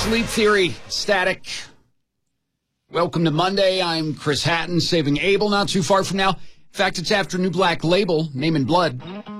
Sleep Theory, Static. Welcome to Monday. I'm Chris Hatton, saving Abel not too far from now. In fact, it's after New Black Label, Name in Blood.